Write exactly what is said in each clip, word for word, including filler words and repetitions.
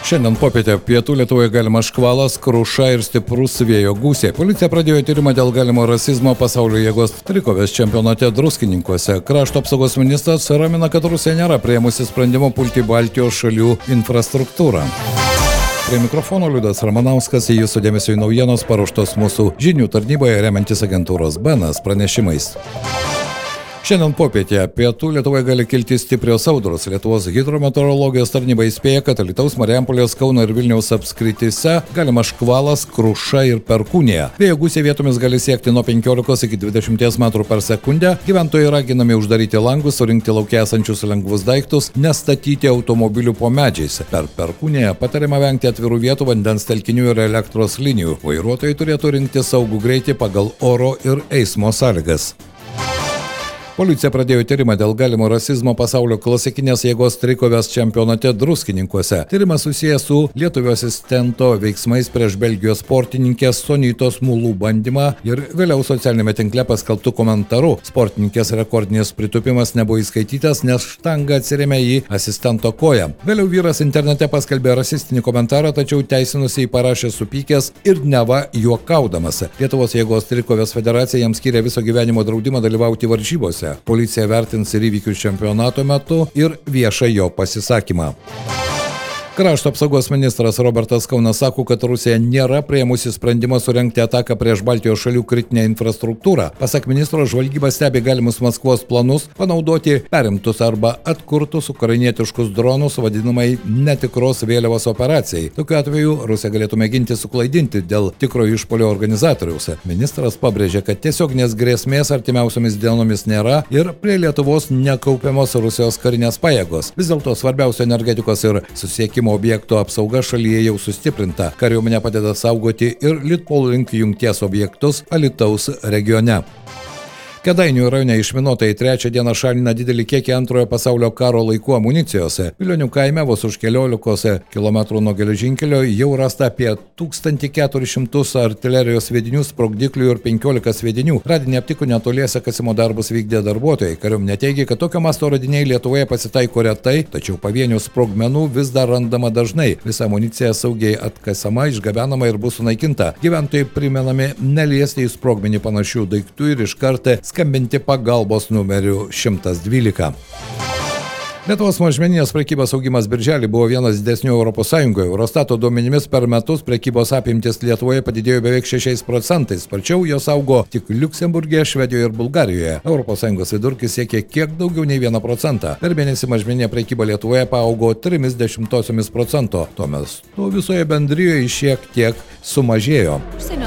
Šiandien popietę pietų Lietuvoje galimas škvalas, kruša ir stiprus vėjo gūsiai. Policija pradėjo tyrimą dėl galimo rasizmo pasaulio jėgos trikovės čempionate Druskininkuose. Krašto apsaugos ministras ramina, kad Rusija nėra priėmusi sprendimo pulti Baltijos šalių infrastruktūrą. Prie mikrofono Liudas Ramanauskas, jūsų dėmesio į naujienos paruoštos mūsų žinių tarnyboje remiantis agentūros B N S pranešimais. Šiandien popietę pietų Lietuvoje gali kilti stiprios audros. Lietuvos hidrometeorologijos tarnyba įspėja, kad Alytaus, Marijampolės, Kauno ir Vilniaus apskrityse galima škvalas, kruša ir perkūnija. Vėjo gūsiai vietomis gali siekti nuo penkiolikos iki dvidešimties metrų per sekundę. Gyventojai raginami uždaryti langus, surinkti lauke esančius lengvus daiktus, nestatyti automobilių po medžiais. Per perkūniją patariama vengti atvirų vietų, vandens telkinių ir elektros linijų. Vairuotojai turėtų rinkti saugų greitį pagal oro ir eismo sąlygas. Policija pradėjo tyrimą dėl galimo rasizmo pasaulio klasikinės jėgos trikovės čempionate Druskininkuose. Tyrimas susijęs su lietuvio asistento veiksmais prieš Belgijos sportininkės Sonytos Mulų bandymą ir vėliau socialinėme tinkle paskelbtų komentaru. Sportininkės rekordinis pritupimas nebuvo įskaitytas, nes štanga atsirėmė į asistento koją. Vėliau vyras internete paskelbė rasistinį komentarą, tačiau teisinusiai parašė supykęs ir neva juokaudamas. Lietuvos jėgos trikovės federacija jam skyrė viso gyvenimo draudimą dalyvauti varžybose. Policija vertins ir įvykius čempionato metu ir viešą jo pasisakymą. Krašto apsaugos ministras Robertas Kaunas sako, kad Rusija nėra priėmusi sprendimą surengti ataką prieš Baltijos šalių kritinę infrastruktūrą. Pasak ministro, žvalgyba stebi galimus Maskvos planus panaudoti perimtus arba atkurtus ukrainietiškus dronus vadinamai netikros vėliavos operacijai. Tokiu atveju Rusija galėtų mėginti suklaidinti dėl tikro išpuolio organizatoriaus. Ministras pabrėžė, kad tiesioginės grėsmės artimiausiomis dienomis nėra ir prie Lietuvos nekaupiamos Rusijos karinės pajėgos. Vis dėlto svarbiausio energetikos ir susisiekimo objektų apsauga šalyje jau sustiprinta. Kariuomenė padeda saugoti ir Litpol-Link jungties objektus Alytaus regione. Kėdainių rajone išminuotojai trečią dieną šalina didelį kiekį antrojo pasaulio karo laikų amunicijos. Pilionių kaime vos už keliolikos kilometrų nuo geležinkelio jau rasta apie tūkstantį keturis šimtus artilerijos sviedinių, sprogdiklių ir penkiolika sviedinių. Radinį aptiko netoliese kasimo darbus vykdė darbuotojai. Kariuomenė teigia, kad tokio masto radiniai Lietuvoje pasitaiko retai, tačiau pavienių sprogmenų vis dar randama dažnai. Visa amunicija saugiai atkasama, išgabenama ir bus sunaikinta. Gyventojai primenami neliesti į sprogmenį panašių daiktų ir iš karto skambinti pagalbos numeriu šimtas dvylika. Lietuvos mažmeninės prekybos augimas birželį buvo vienas didesnių Europos Sąjungoje. Eurostato duomenimis per metus prekybos apimtis Lietuvoje padidėjo beveik šešiais procentais. Sparčiau jos augo tik Liuksemburge, Švedijoje ir Bulgarijoje. Europos Sąjungos vidurkis siekė kiek daugiau nei vieną procentą. Per mėnesį mažmeninė prekyba Lietuvoje paaugo trimis dešimtosiomis procento. Tuo metu visoje bendrijoje šiek tiek sumažėjo.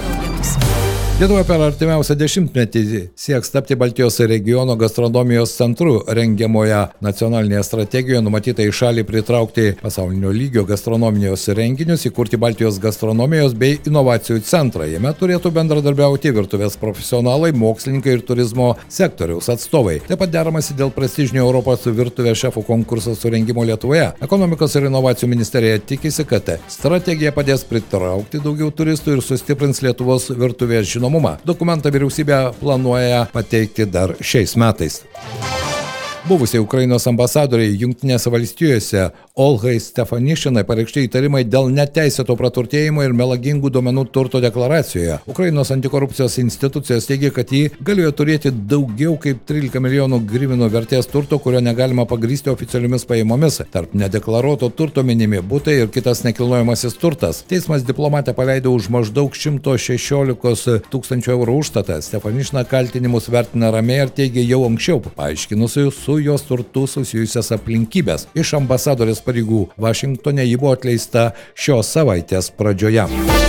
Lietuva per artimiausią dešimtmetį sieks tapti Baltijos regiono gastronomijos centru. Rengiamoje nacionalinėje strategijoje numatyta į šalį pritraukti pasaulinio lygio gastronomijos renginius, įkurti Baltijos gastronomijos bei inovacijų centrą. Jame turėtų bendradarbiauti virtuvės profesionalai, mokslininkai ir turizmo sektoriaus atstovai. Taip pat deramasi dėl prestižinio Europos virtuvės šefų konkurso surengimo Lietuvoje. Ekonomikos ir inovacijų ministerija tikisi, kad strategija padės pritraukti daugiau turistų ir sustiprins Lietuvos virtuvės žinomumą. Dokumentą vyriausybė planuoja pateikti dar šiais metais. Buvusiai Ukrainos ambasadoriai Jungtinėse valstijose Olgai Stefanišinai pareikšti įtarimai dėl neteisėto praturtėjimo ir melagingų duomenų turto deklaracijoje. Ukrainos antikorupcijos institucijos teigia, kad ji galėjo turėti daugiau kaip trylika milijonų grivynų vertės turto, kurio negalima pagrysti oficialiomis pajamomis. Tarp nedeklaruoto turto minimi butai ir kitas nekilnojamasis turtas. Teismas diplomatę paleido už maždaug šimto šešiolikos tūkstančių eurų užstatą. Stefanišina kaltinimus vertina ramiai ir teigia jau anksčiau paaiškinusi su jos turtų susijusias aplinkybės. Iš ambasadorės pareigų Vašingtone ji buvo atleista šios savaitės pradžioje.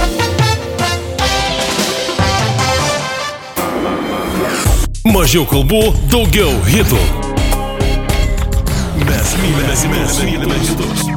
Mažiau kalbų, daugiau hitų. Mes mylime, mes mylime hitus.